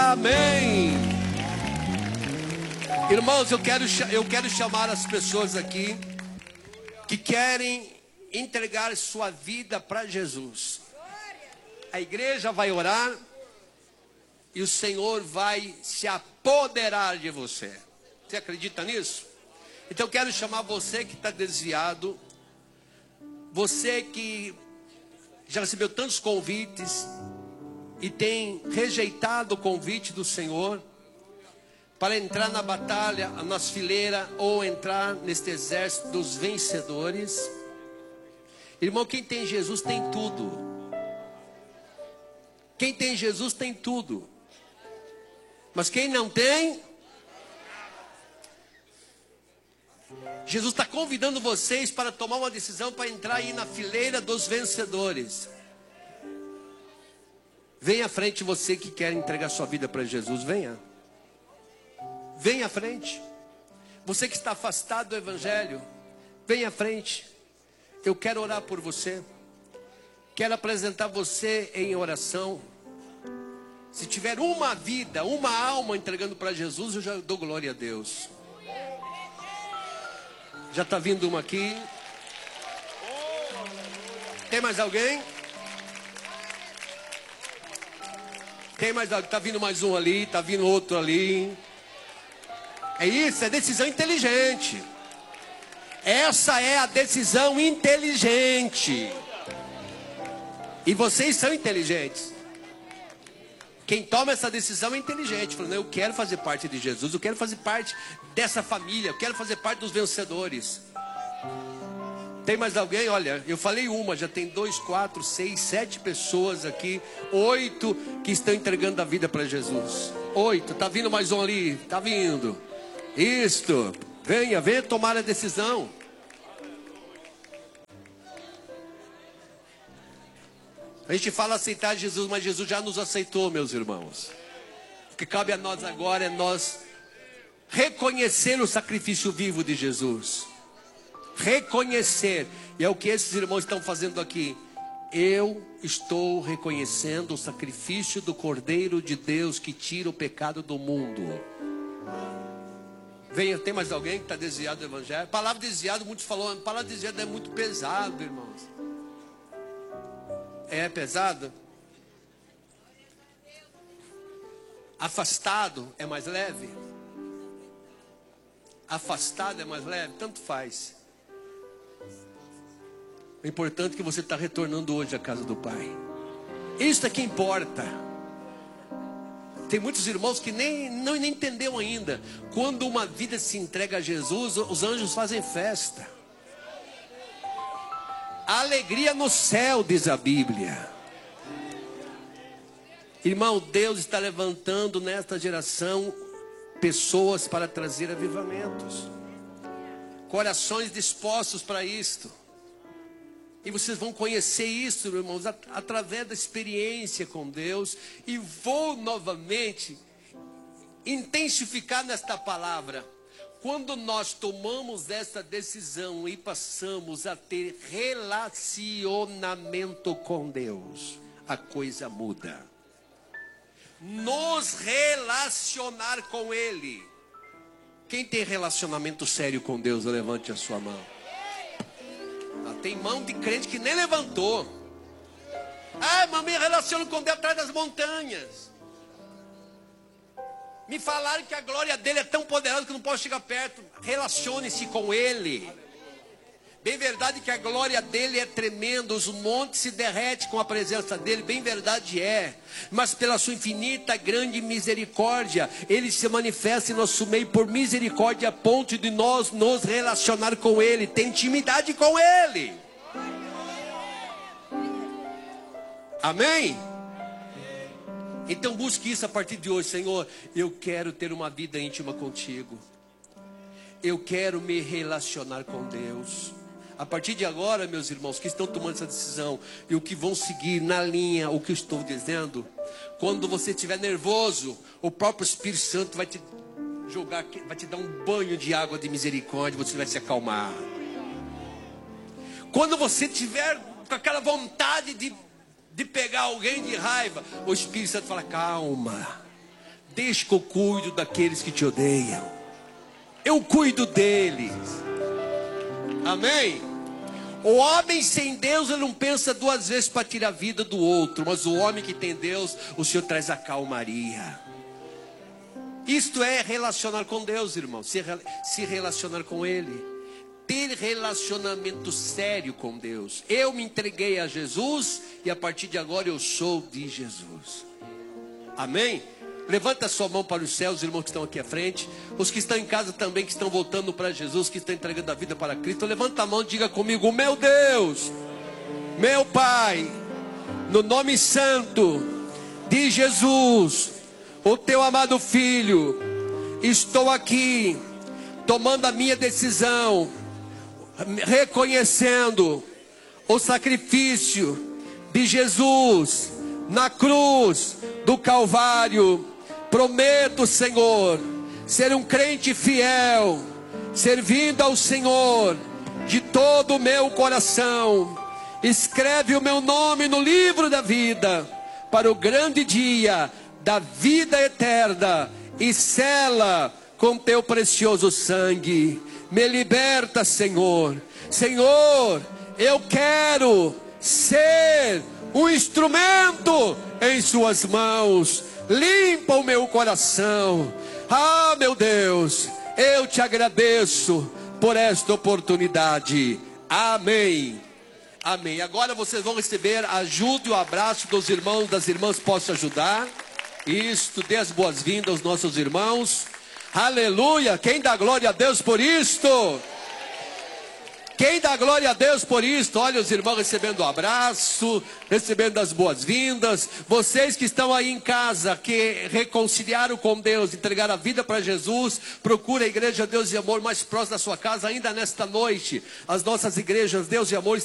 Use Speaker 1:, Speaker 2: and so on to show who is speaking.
Speaker 1: Amém. Irmãos, eu quero chamar as pessoas aqui que querem entregar sua vida para Jesus. A igreja vai orar e o Senhor vai se apoderar de você. Você acredita nisso? Então eu quero chamar você que está desviado, você que já recebeu tantos convites e tem rejeitado o convite do Senhor para entrar na batalha, nas fileiras, ou entrar neste exército dos vencedores. Irmão, quem tem Jesus tem tudo. Quem tem Jesus tem tudo. Mas quem não tem, Jesus está convidando vocês para tomar uma decisão para entrar aí na fileira dos vencedores. Venha à frente, você que quer entregar sua vida para Jesus, venha. Venha à frente. Você que está afastado do Evangelho, venha à frente. Eu quero orar por você. Quero apresentar você em oração. Se tiver uma vida, uma alma entregando para Jesus, eu já dou glória a Deus. Já está vindo uma aqui. Tem mais alguém? Tem mais alguém? Está vindo mais um ali, está vindo outro ali. É isso, é decisão inteligente. Essa é a decisão inteligente. E vocês são inteligentes. Quem toma essa decisão é inteligente, falando, eu quero fazer parte de Jesus, eu quero fazer parte dessa família, eu quero fazer parte dos vencedores. Tem mais alguém? Olha, eu falei uma, já tem 2, 4, 6, 7 pessoas aqui, 8 que estão entregando a vida para Jesus. 8, tá vindo mais um ali, tá vindo. Isto, venha tomar a decisão. A gente fala aceitar Jesus, mas Jesus já nos aceitou, meus irmãos. O que cabe a nós agora é nós reconhecer o sacrifício vivo de Jesus. Reconhecer. E é o que esses irmãos estão fazendo aqui. Eu estou reconhecendo o sacrifício do Cordeiro de Deus que tira o pecado do mundo. Venha, tem mais alguém que está desviado do Evangelho? Palavra desviado, muitos falam, palavra desviado é muito pesado, irmãos. É pesado? Afastado é mais leve? Afastado é mais leve? Tanto faz. O importante é que você está retornando hoje à casa do Pai. Isso é que importa. Tem muitos irmãos que nem entenderam ainda. Quando uma vida se entrega a Jesus, os anjos fazem festa. Alegria no céu, diz a Bíblia. Irmão, Deus está levantando nesta geração pessoas para trazer avivamentos. Corações dispostos para isto. E vocês vão conhecer isso, irmãos, através da experiência com Deus. E vou novamente intensificar nesta palavra. Quando nós tomamos essa decisão e passamos a ter relacionamento com Deus, a coisa muda. Nos relacionar com Ele. Quem tem relacionamento sério com Deus, levante a sua mão. Tem mão de crente que nem levantou. Ah, mas me relaciono com Deus atrás das montanhas. Me falaram que a glória dele é tão poderosa que eu não posso chegar perto. Relacione-se com ele. Bem verdade que a glória dele é tremenda. Os montes se derretem com a presença dele. Bem verdade é. Mas pela sua infinita grande misericórdia, ele se manifesta em nosso meio por misericórdia, a ponto de nós nos relacionar com ele. Ter intimidade com ele. Amém? Então busque isso a partir de hoje. Senhor, eu quero ter uma vida íntima contigo. Eu quero me relacionar com Deus. A partir de agora, meus irmãos, que estão tomando essa decisão e o que vão seguir na linha, o que eu estou dizendo, quando você estiver nervoso, o próprio Espírito Santo vai te jogar, vai te dar um banho de água de misericórdia, você vai se acalmar. Quando você tiver com aquela vontade de pegar alguém de raiva, o Espírito Santo fala, calma, Deixa que eu cuido daqueles que te odeiam. Eu cuido deles. Amém? O homem sem Deus, ele não pensa duas vezes para tirar a vida do outro. Mas o homem que tem Deus, o Senhor traz a calmaria. Isto é relacionar com Deus, irmão. Se relacionar com Ele. Ter relacionamento sério com Deus. Eu me entreguei a Jesus e a partir de agora eu sou de Jesus. Amém? Levanta a sua mão para os céus, os irmãos que estão aqui à frente. Os que estão em casa também, que estão voltando para Jesus, que estão entregando a vida para Cristo. Levanta a mão e diga comigo: meu Deus, meu Pai, no nome santo de Jesus, o teu amado Filho, estou aqui, tomando a minha decisão, reconhecendo o sacrifício de Jesus na cruz do Calvário. Prometo, Senhor, ser um crente fiel, servindo ao Senhor de todo o meu coração. Escreve o meu nome no livro da vida, para o grande dia da vida eterna, e sela com teu precioso sangue. Me liberta, Senhor. Senhor, eu quero ser um instrumento em suas mãos. Limpa o meu coração. Ah, meu Deus, eu te agradeço por esta oportunidade. Amém. Amém. Agora vocês vão receber a ajuda e o abraço dos irmãos, das irmãs. Posso ajudar? Isto, dê as boas-vindas aos nossos irmãos. Aleluia. Quem dá glória a Deus por isto? Quem dá glória a Deus por isto? Olha os irmãos recebendo o abraço, recebendo as boas-vindas. Vocês que estão aí em casa, que reconciliaram com Deus, entregaram a vida para Jesus, procura a igreja Deus e Amor mais próxima da sua casa ainda nesta noite. As nossas igrejas Deus e Amor